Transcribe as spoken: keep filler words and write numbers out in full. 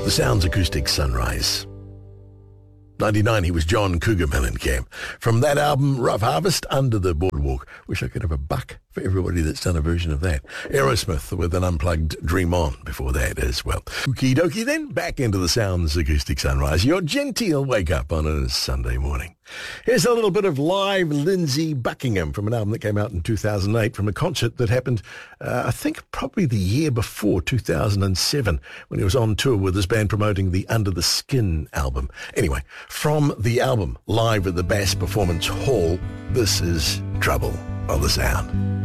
The Sounds Acoustic Sunrise. ninety-nine, he was John Cougar Mellencamp. From that album, Rough Harvest, Under the Boardwalk. Wish I could have a buck for everybody that's done a version of that. Aerosmith with an unplugged Dream On before that as well. Okie dokie then, back into the Sounds Acoustic Sunrise. Your genteel wake up on a Sunday morning. Here's a little bit of live Lindsey Buckingham from an album that came out in two thousand eight from a concert that happened, uh, I think, probably the year before, two thousand seven, when he was on tour with his band promoting the Under the Skin album. Anyway, from the album, live at the Bass Performance Hall, this is Trouble of the Sound.